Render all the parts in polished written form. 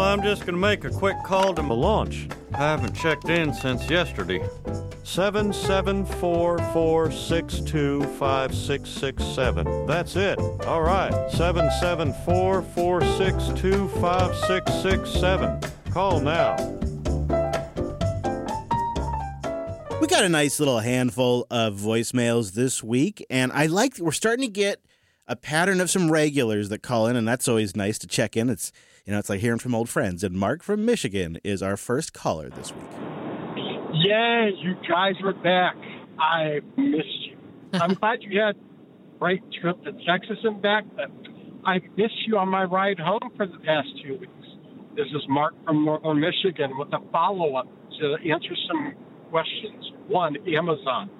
I'm just going to make a quick call to The launch. I haven't checked in since yesterday. 774-462-5667. That's it. All right. 774-462-5667. Call now. We got a nice little handful of voicemails this week, and we're starting to get a pattern of some regulars that call in, and that's always nice to check in. It's like hearing from old friends. And Mark from Michigan is our first caller this week. Yeah, you guys are back. I missed you. I'm glad you had a great trip to Texas and back, but I missed you on my ride home for the past 2 weeks. This is Mark from Northern Michigan with a follow-up to answer some questions. One, Amazon.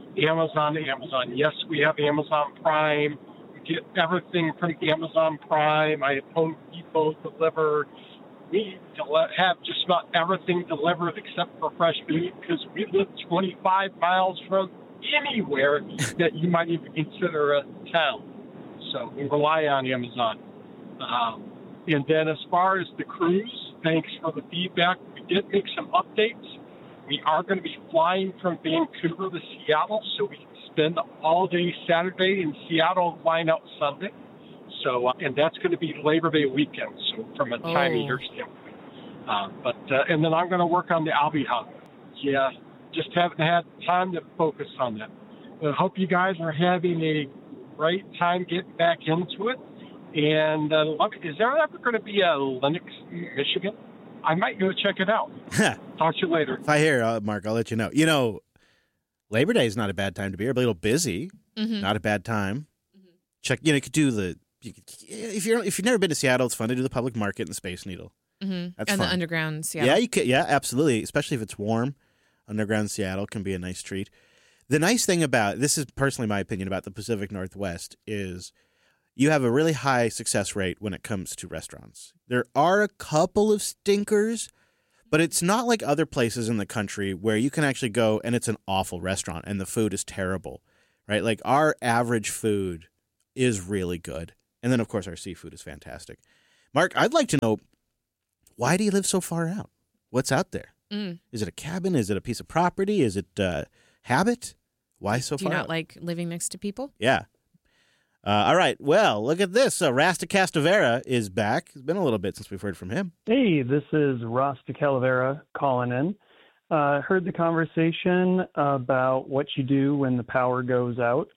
Yes, we have Amazon Prime. We get everything from Amazon Prime. I have Home Depot delivered. We have just about everything delivered except for fresh meat because we live 25 miles from anywhere that you might even consider a town. So we rely on Amazon. And then as far as the cruise, thanks for the feedback. We did make some updates. We are going to be flying from Vancouver to Seattle, so we can spend all day Saturday in Seattle and flying out Sunday. So, and that's going to be Labor Day weekend, so from a time of year standpoint. And then I'm going to work on the Albihawk. Yeah, just haven't had time to focus on that. I hope you guys are having a great time getting back into it. And is there ever going to be a Linux in Michigan? I might go check it out. Talk to you later. If I hear, Mark, I'll let you know. You know, Labor Day is not a bad time to be here, but a little busy. Mm-hmm. Not a bad time. Mm-hmm. Check. You could do if you've never been to Seattle, it's fun to do the public market and the Space Needle. Mm-hmm. That's and fun. The underground Seattle. Yeah, you could. Yeah, absolutely. Especially if it's warm, underground Seattle can be a nice treat. The nice thing about this is personally my opinion about the Pacific Northwest is you have a really high success rate when it comes to restaurants. There are a couple of stinkers, but it's not like other places in the country where you can actually go and it's an awful restaurant and the food is terrible, right? Like our average food is really good. And then, of course, our seafood is fantastic. Mark, I'd like to know, why do you live so far out? What's out there? Is it a cabin? Is it a piece of property? Is it habit? Why so far out? Do you not like living next to people? Yeah. All right. Well, look at this. Rasta Castavera is back. It's been a little bit since we've heard from him. Hey, this is Rasta Calavera calling in. Heard the conversation about what you do when the power goes out.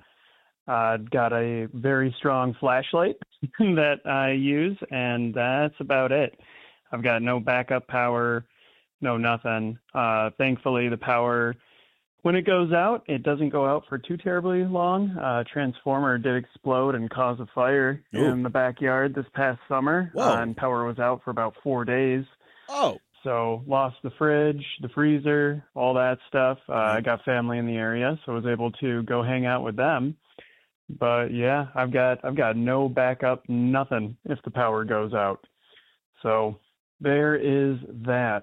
Got a very strong flashlight that I use, and that's about it. I've got no backup power, no nothing. Thankfully, the power, when it goes out, it doesn't go out for too terribly long. Transformer did explode and cause a fire in the backyard this past summer, and power was out for about 4 days. Oh. So lost the fridge, the freezer, all that stuff. I got family in the area, so I was able to go hang out with them. But yeah, I've got no backup, nothing if the power goes out. So there is that.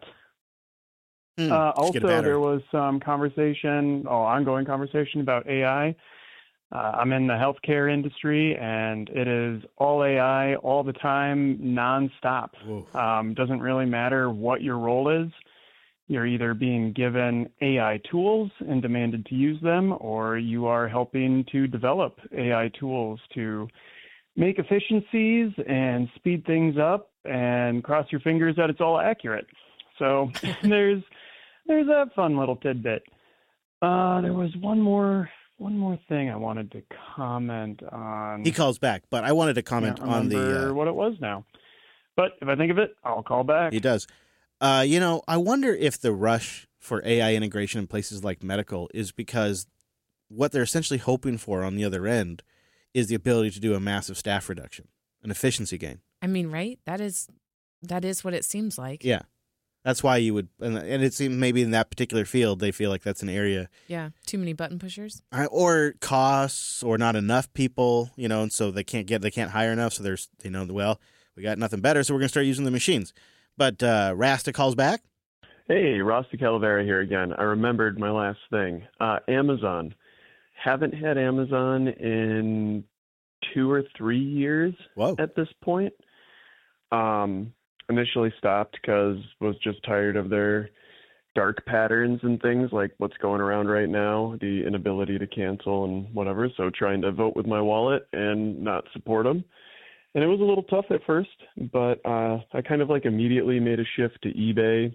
Also, there was some ongoing conversation about AI. I'm in the healthcare industry, and it is all AI all the time, nonstop. Doesn't really matter what your role is. You're either being given AI tools and demanded to use them, or you are helping to develop AI tools to make efficiencies and speed things up, and cross your fingers that it's all accurate. So there's that fun little tidbit. There was one more thing I wanted to comment on. He calls back, but I wanted to comment on what it was now. But if I think of it, I'll call back. He does. I wonder if the rush for AI integration in places like medical is because what they're essentially hoping for on the other end is the ability to do a massive staff reduction, an efficiency gain. I mean, right? That is what it seems like. Yeah. That's why you would, and it seems maybe in that particular field, they feel like that's an area. Yeah, too many button pushers. Or costs, or not enough people, and so they can't hire enough, so we got nothing better, so we're going to start using the machines. But Rasta calls back. Hey, Rasta Calavera here again. I remembered my last thing. Amazon. Haven't had Amazon in 2 or 3 years at this point. initially stopped because was just tired of their dark patterns and things like what's going around right now, the inability to cancel and whatever. So trying to vote with my wallet and not support them. And it was a little tough at first, but I kind of like immediately made a shift to eBay,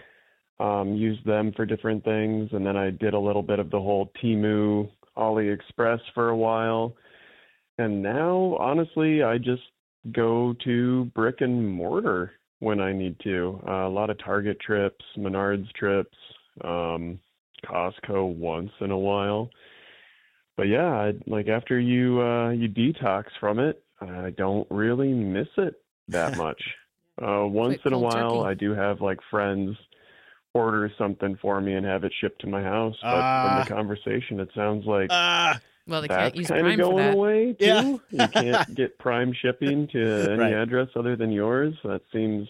used them for different things. And then I did a little bit of the whole Temu, AliExpress for a while. And now, honestly, I just go to brick and mortar when I need to. A lot of Target trips, Menards trips, Costco once in a while. But yeah, like after you detox from it, I don't really miss it that much. Once in a while, I do have like friends order something for me and have it shipped to my house. But from the conversation, it sounds like well, they that's can't use kind Prime of for going that. away too. Yeah. You can't get Prime shipping to any Right. address other than yours. That seems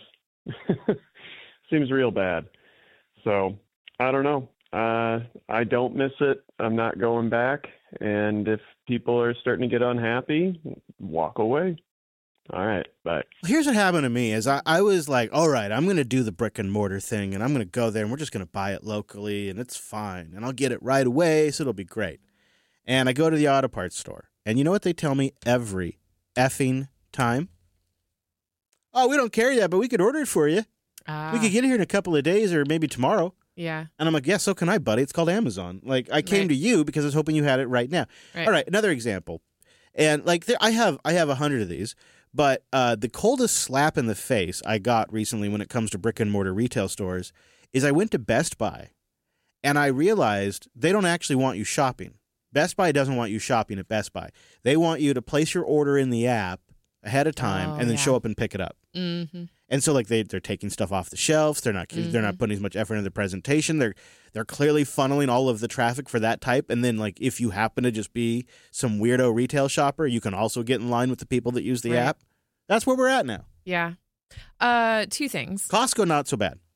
seems real bad. So I don't know. I don't miss it. I'm not going back. And if people are starting to get unhappy, walk away. All right, bye. Here's what happened to me is I was like, all right, I'm going to do the brick and mortar thing, and I'm going to go there, and we're just going to buy it locally, and it's fine, and I'll get it right away, so it'll be great. And I go to the auto parts store, and you know what they tell me every effing time? Oh, we don't carry that, but we could order it for you. We could get it here in a couple of days or maybe tomorrow. Yeah. And I'm like, yeah, so can I, buddy. It's called Amazon. Like, I came Right. to you because I was hoping you had it right now. Right. All right, another example. And like, I have 100 of these, but the coldest slap in the face I got recently when it comes to brick and mortar retail stores is I went to Best Buy, and I realized they don't actually want you shopping. Best Buy doesn't want you shopping at Best Buy. They want you to place your order in the app ahead of time and then show up and pick it up. Mm-hmm. And so, like, they're taking stuff off the shelves. They're not putting as much effort into the presentation. They're clearly funneling all of the traffic for that type. And then, like, if you happen to just be some weirdo retail shopper, you can also get in line with the people that use the Right. app. That's where we're at now. Yeah. Two things. Costco, not so bad.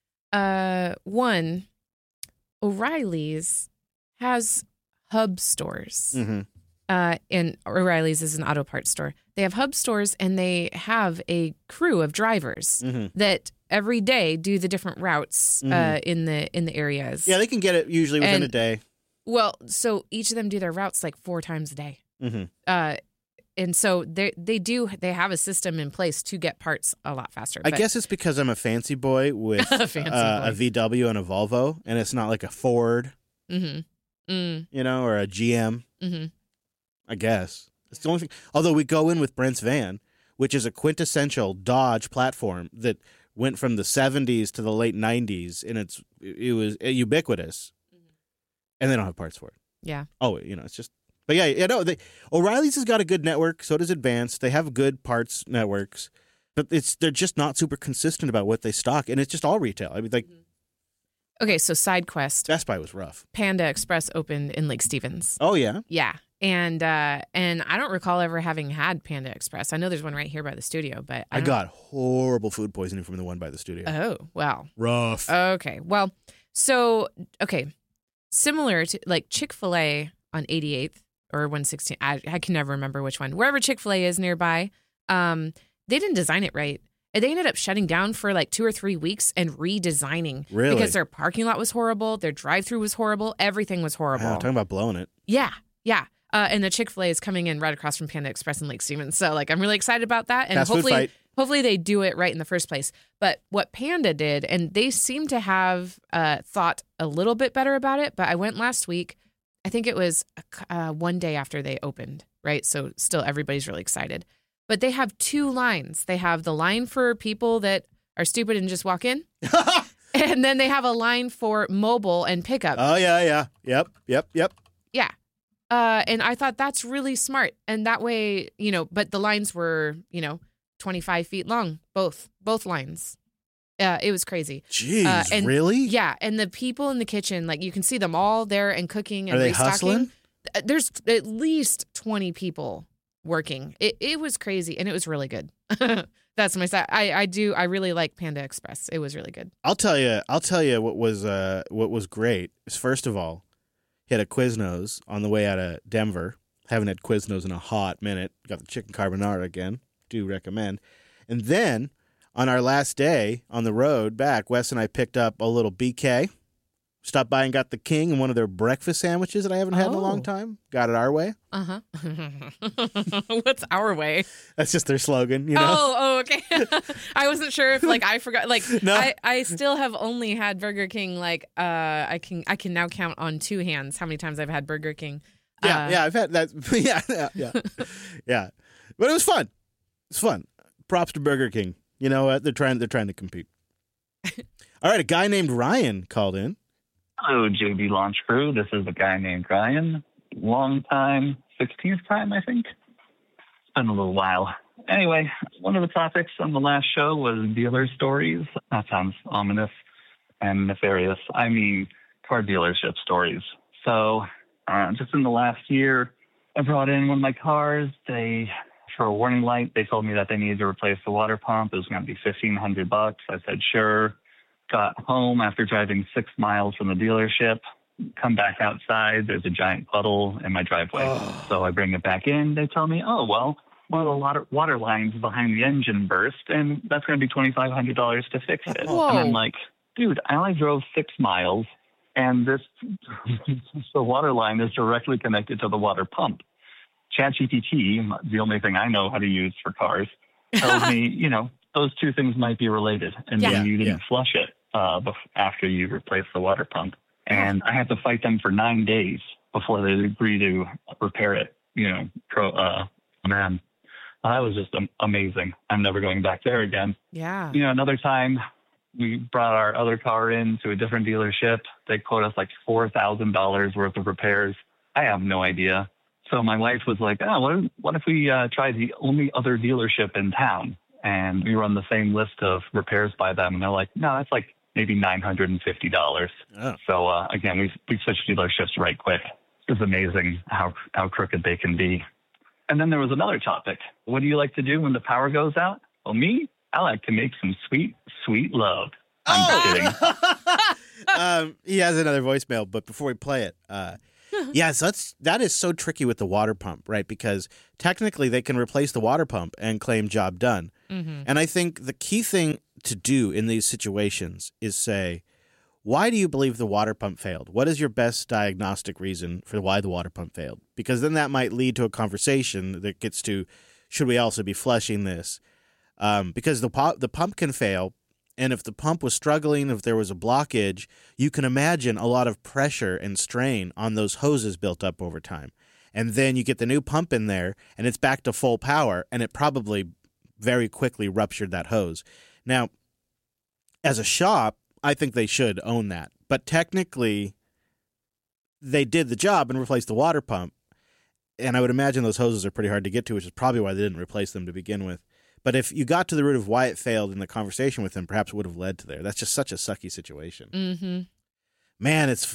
One, O'Reilly's has hub stores. Mm-hmm. And O'Reilly's is an auto parts store. They have hub stores, and they have a crew of drivers that every day do the different routes in the areas. Yeah, they can get it usually within a day. Well, so each of them do their routes like 4 times a day. Mm-hmm. And so they have a system in place to get parts a lot faster. I guess it's because I'm a fancy boy with a VW and a Volvo, and it's not like a Ford, you know, or a GM. Mm-hmm. I guess. It's the only thing. Although we go in with Brent's van, which is a quintessential Dodge platform that went from the 70s to the late 90s, and it was ubiquitous. And they don't have parts for it. Yeah. Oh, you know, it's just. But yeah, no. O'Reilly's has got a good network. So does Advanced. They have good parts networks, but they're just not super consistent about what they stock, and it's just all retail. I mean, like. Okay, so side quest. Best Buy was rough. Panda Express opened in Lake Stevens. Oh yeah. Yeah. And I don't recall ever having had Panda Express. I know there's one right here by the studio, but I got horrible food poisoning from the one by the studio. Oh, wow. Rough. Okay. Well, so, similar to like Chick-fil-A on 88th or 116. I can never remember which one. Wherever Chick-fil-A is nearby, they didn't design it right. And they ended up shutting down for like 2 or 3 weeks and redesigning. Really? Because their parking lot was horrible. Their drive-through was horrible. Everything was horrible. Wow, talking about blowing it. Yeah. Yeah. And the Chick-fil-A is coming in right across from Panda Express in Lake Stevens. So, like, I'm really excited about that. And Fast food fight. hopefully they do it right in the first place. But what Panda did, and they seem to have thought a little bit better about it, but I went last week. I think it was one day after they opened, right? So still everybody's really excited. But they have 2 lines. They have the line for people that are stupid and just walk in. And then they have a line for mobile and pickup. Oh, yeah. Yep. Yeah. And I thought that's really smart. And that way, but the lines were, 25 feet long, both lines. It was crazy. Jeez, and really? Yeah. And the people in the kitchen, like you can see them all there and cooking and Are they restocking. hustling? There's at least 20 people working. It was crazy and it was really good. That's my side. I really like Panda Express. It was really good. I'll tell you what was great is, first of all, hit a Quiznos on the way out of Denver. Haven't had Quiznos in a hot minute. Got the chicken carbonara again. Do recommend. And then On our last day on the road back, Wes and I picked up a little BK, stopped by and got the King and one of their breakfast sandwiches that I haven't had in a long time. Got it our way. Uh-huh. What's our way? That's just their slogan, you know? Oh, okay. I wasn't sure if I forgot. No. I still have only had Burger King. I can now count on two hands how many times I've had Burger King. Yeah, I've had that. Yeah. But it was fun. It's fun. Props to Burger King. You know what? They're trying to compete. All right, a guy named Ryan called in. Hello, JB Launch Crew. This is a guy named Ryan. Long time, 16th time, I think. It's been a little while. Anyway, one of the topics on the last show was dealer stories. That sounds ominous and nefarious. I mean, car dealership stories. So, just in the last year, I brought in one of my cars. For a warning light, they told me that they needed to replace the water pump. It was going to be $1,500. I said, sure. Got home after driving 6 miles from the dealership. Come back outside. There's a giant puddle in my driveway. Oh. So I bring it back in. They tell me, oh, well, one of the water lines behind the engine burst, and that's going to be $2,500 to fix it. Whoa. And I'm like, dude, I only drove 6 miles, and the water line is directly connected to the water pump. ChatGPT, the only thing I know how to use for cars, tells me, those two things might be related, and maybe you didn't flush it after you replaced the water pump. And I had to fight them for 9 days before they agreed to repair it. Man, that was just amazing. I'm never going back there again. Yeah. Another time we brought our other car in to a different dealership. They quote us like $4,000 worth of repairs. I have no idea. So my wife was like, what if we try the only other dealership in town? And we run the same list of repairs by them. And they're like, no, that's like maybe $950. Oh. So, again, we switched dealerships right quick. It's amazing how crooked they can be. And then there was another topic. What do you like to do when the power goes out? Well, me, I like to make some sweet, sweet love. I'm kidding. He has another voicemail, but before we play it, so that is so tricky with the water pump, right? Because technically they can replace the water pump and claim job done. Mm-hmm. And I think the key thing to do in these situations is say, why do you believe the water pump failed? What is your best diagnostic reason for why the water pump failed? Because then that might lead to a conversation that gets to, should we also be flushing this? Because the pump can fail. And if the pump was struggling, if there was a blockage, you can imagine a lot of pressure and strain on those hoses built up over time. And then you get the new pump in there, and it's back to full power, and it probably very quickly ruptured that hose. Now, as a shop, I think they should own that. But technically, they did the job and replaced the water pump. And I would imagine those hoses are pretty hard to get to, which is probably why they didn't replace them to begin with. But if you got to the root of why it failed in the conversation with him, perhaps it would have led to there. That's just such a sucky situation. Mm-hmm. Man, it's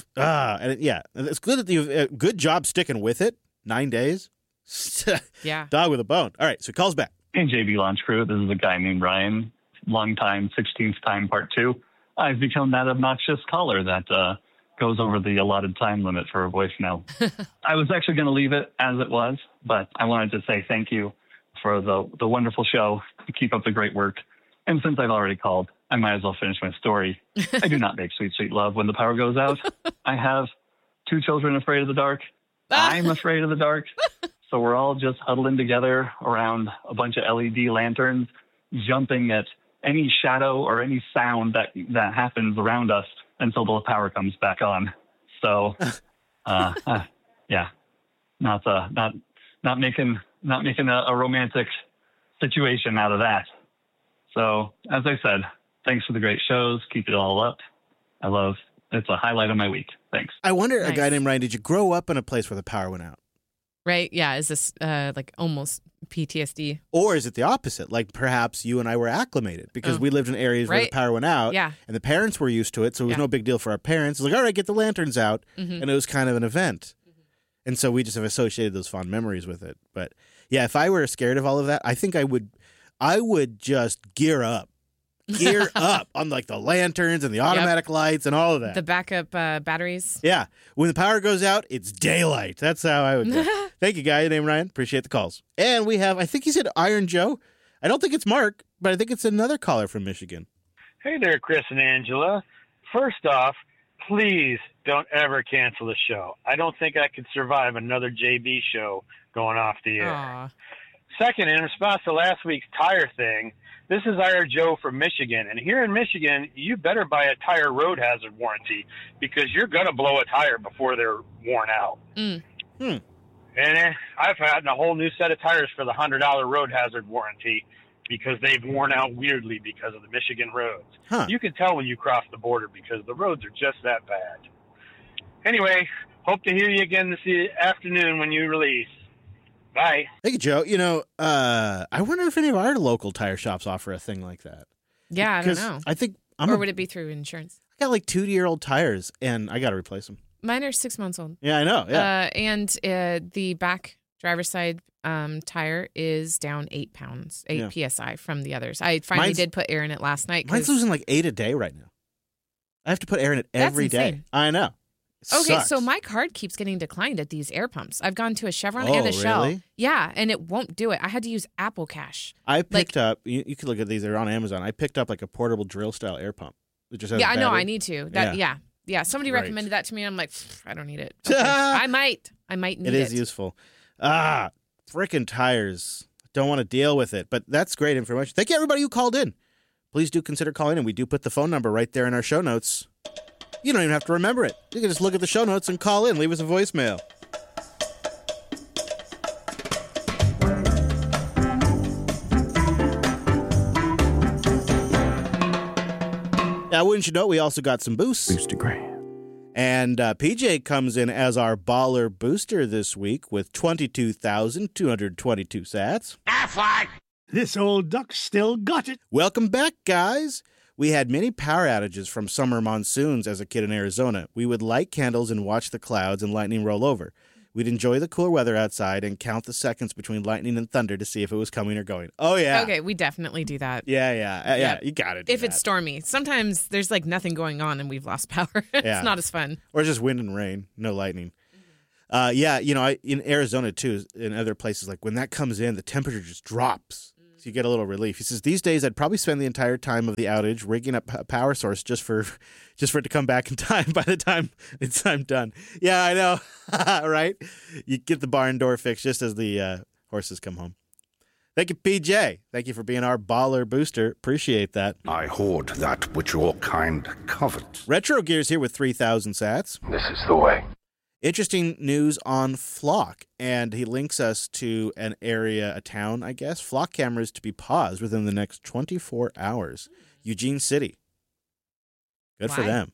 it's good that you good job sticking with it. 9 days. Yeah. Dog with a bone. All right, so he calls back. Hey, JB Launch Crew. This is a guy named Ryan. Long time, 16th time, part 2. I've become that obnoxious caller that goes over the allotted time limit for a voicemail. I was actually going to leave it as it was, but I wanted to say thank you for the wonderful show. Keep up the great work. And since I've already called, I might as well finish my story. I do not make sweet, sweet love when the power goes out. I have 2 children afraid of the dark. I'm afraid of the dark. So we're all just huddling together around a bunch of LED lanterns, jumping at any shadow or any sound that happens around us until the power comes back on. So, not making a romantic situation out of that. So, as I said, thanks for the great shows. Keep it all up. It's a highlight of my week. Thanks. I wonder, Nice. A guy named Ryan, did you grow up in a place where the power went out? Right? Yeah. Is this like almost PTSD? Or is it the opposite? Like perhaps you and I were acclimated because we lived in areas where the Right. power went out. Yeah. And the parents were used to it, so it was Yeah. no big deal for our parents. It was like, all right, get the lanterns out. Mm-hmm. And it was kind of an event. And so we just have associated those fond memories with it. But yeah, if I were scared of all of that, I think I would just gear up on like the lanterns and the automatic lights and all of that. The backup batteries. Yeah. When the power goes out, it's daylight. That's how I would go. Thank you, guy named Ryan. Appreciate the calls. And we have, I think he said Iron Joe. I don't think it's Mark. but I think it's another caller from Michigan. Hey there, Chris and Angela. First off, please don't ever cancel the show. I don't think I could survive another JB show going off the air. Aw. Second, in response to last week's tire thing, this is Ira Joe from Michigan. And here in Michigan, you better buy a tire road hazard warranty because you're going to blow a tire before they're worn out. Mm. And I've had a whole new set of tires for the $100 road hazard warranty because they've worn out weirdly because of the Michigan roads. Huh. You can tell when you cross the border because the roads are just that bad. Anyway, hope to hear you again this afternoon when you release. Bye. Thank you, Joe. You know, I wonder if any of our local tire shops offer a thing like that. Yeah, I don't 'Cause know. I think Or would it be through insurance? I got like 2-year-old tires, and I got to replace them. Mine are 6 months old. Yeah, I know. Yeah. And the back driver's side tire is down 8 pounds, 8 PSI from the others. I finally did put air in it last night. Mine's losing like 8 a day right now. I have to put air in it every day. insane. I know. It Okay, sucks. so my card keeps getting declined at these air pumps. I've gone to a Chevron and a Shell. Really? Yeah, and it won't do it. I had to use Apple Cash. I picked up, you can look at these, they're on Amazon. I picked up like a portable drill style air pump. It just has Yeah, a I know. battery. I need to. Yeah. Somebody Right. recommended that to me. And I'm like, I don't need it. Okay. I might need it. It is useful. Frickin' tires. Don't want to deal with it, but that's great information. Thank you, everybody who called in. Please do consider calling in. We do put the phone number right there in our show notes. You don't even have to remember it. You can just look at the show notes and call in. Leave us a voicemail. Now, wouldn't you know, we also got some boosts. Booster Gray. And PJ comes in as our baller booster this week with 22,222 sats. This old duck still got it. Welcome back, guys. We had many power outages from summer monsoons as a kid in Arizona. We would light candles and watch the clouds and lightning roll over. We'd enjoy the cool weather outside and count the seconds between lightning and thunder to see if it was coming or going. Oh, yeah. Okay, we definitely do that. Yeah. You got it. If it's stormy. Sometimes there's like nothing going on and we've lost power. It's not as fun. Or just wind and rain, no lightning. In Arizona, too, in other places, like when that comes in, the temperature just drops. So you get a little relief. He says, these days I'd probably spend the entire time of the outage rigging up a power source just for it to come back in time by the time I'm done. Yeah, I know. Right? You get the barn door fixed just as the horses come home. Thank you, PJ. Thank you for being our baller booster. Appreciate that. I hoard that which your kind covet. Retro Gear's here with 3,000 sats. This is the way. Interesting news on Flock, and he links us to an area, a town, I guess. Flock cameras to be paused within the next 24 hours. Eugene City. Good for them.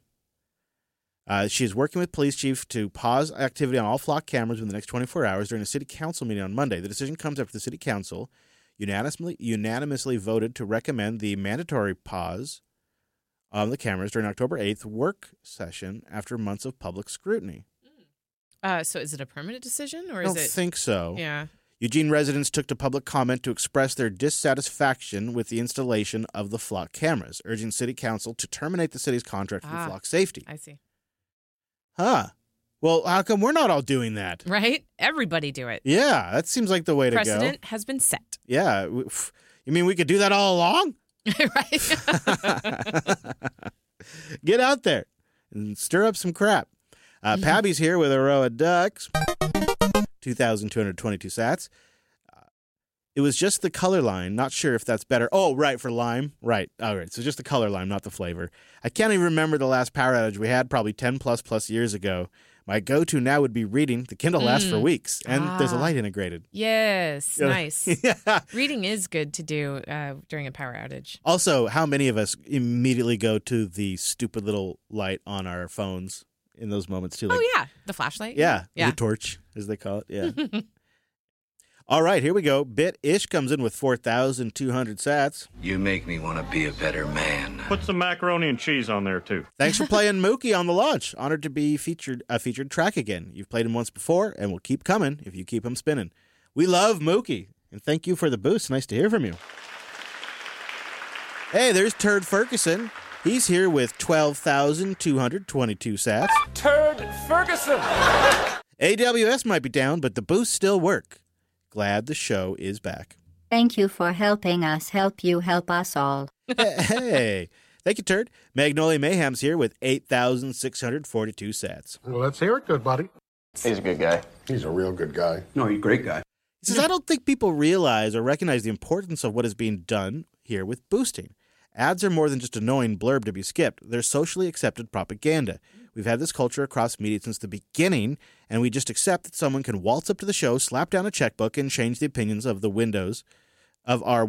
She's working with police chief to pause activity on all Flock cameras within the next 24 hours during a city council meeting on Monday. The decision comes after the city council unanimously voted to recommend the mandatory pause on the cameras during October 8th work session after months of public scrutiny. So is it a permanent decision or I is don't it? think so. Yeah. Eugene residents took to public comment to express their dissatisfaction with the installation of the Flock cameras, urging City Council to terminate the city's contract for Flock safety. I see. Huh. Well, how come we're not all doing that? Right? Everybody do it. Yeah, that seems like the way to go. Precedent has been set. Yeah. You mean we could do that all along? Right. Get out there and stir up some crap. Pabby's here with a row of ducks. 2,222 sats. It was just the color line. Not sure if that's better. Oh, right, for lime. Right. All right. So just the color line, not the flavor. I can't even remember the last power outage we had, probably 10 plus years ago. My go-to now would be reading. The Kindle lasts for weeks, and there's a light integrated. Yes. Nice. Yeah. Reading is good to do during a power outage. Also, how many of us immediately go to the stupid little light on our phones in those moments, too? Like, oh, yeah. The flashlight. Yeah. The torch, as they call it. Yeah. All right, here we go. Bit-ish comes in with 4,200 sats. You make me want to be a better man. Put some macaroni and cheese on there, too. Thanks for playing Mookie on the launch. Honored to be a featured track again. You've played him once before, and will keep coming if you keep him spinning. We love Mookie, and thank you for the boost. Nice to hear from you. Hey, there's Turd Ferguson. He's here with 12,222 sats. Turd Ferguson! AWS might be down, but the boosts still work. Glad the show is back. Thank you for helping us help you help us all. Hey, thank you, Turd. Magnolia Mayhem's here with 8,642 sats. Well, let's hear it, good buddy. He's a good guy. He's a real good guy. No, he's a great guy. He says, I don't think people realize or recognize the importance of what is being done here with boosting. Ads are more than just annoying blurb to be skipped. They're socially accepted propaganda. We've had this culture across media since the beginning, and we just accept that someone can waltz up to the show, slap down a checkbook, and change the opinions of our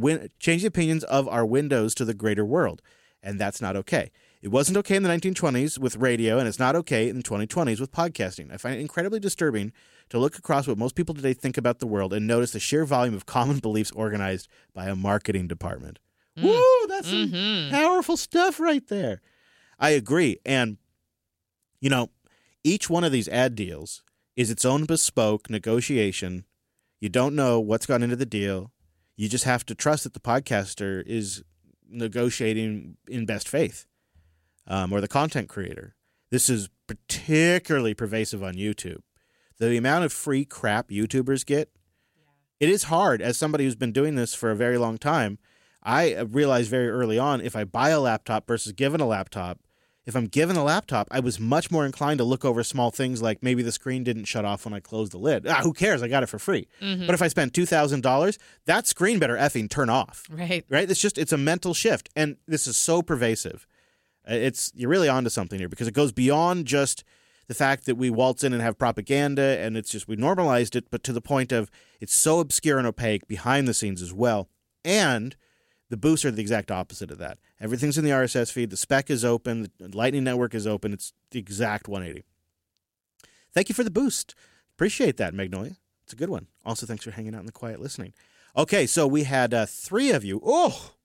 windows to the greater world. And that's not okay. It wasn't okay in the 1920s with radio, and it's not okay in the 2020s with podcasting. I find it incredibly disturbing to look across what most people today think about the world and notice the sheer volume of common beliefs organized by a marketing department. Woo, that's some powerful stuff right there. I agree. And, you know, each one of these ad deals is its own bespoke negotiation. You don't know what's gone into the deal. You just have to trust that the podcaster is negotiating in best faith, or the content creator. This is particularly pervasive on YouTube. The amount of free crap YouTubers get, it is hard. As somebody who's been doing this for a very long time, I realized very early on, if I buy a laptop versus given a laptop, if I'm given a laptop, I was much more inclined to look over small things like maybe the screen didn't shut off when I closed the lid. Who cares? I got it for free. Mm-hmm. But if I spent $2,000, that screen better effing turn off. Right. Right? It's a mental shift. And this is so pervasive. You're really onto something here because it goes beyond just the fact that we waltz in and have propaganda and it's just we normalized it, but to the point of it's so obscure and opaque behind the scenes as well. And the boosts are the exact opposite of that. Everything's in the RSS feed. The spec is open. The Lightning Network is open. It's the exact 180. Thank you for the boost. Appreciate that, Magnolia. It's a good one. Also, thanks for hanging out in the quiet listening. Okay, so we had 3 of you. Oh,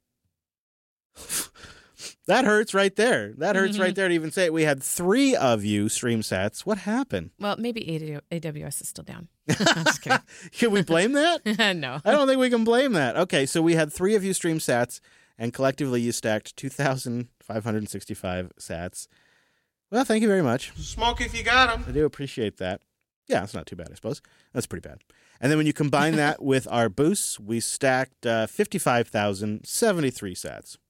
that hurts right there. That hurts right there to even say it. We had 3 of you stream sats. What happened? Well, maybe AWS is still down. I'm just kidding. Can we blame that? No. I don't think we can blame that. Okay, so we had 3 of you stream sats, and collectively you stacked 2,565 sats. Well, thank you very much. Smoke if you got him. I do appreciate that. Yeah, it's not too bad, I suppose. That's pretty bad. And then when you combine that with our boosts, we stacked 55,073 sats.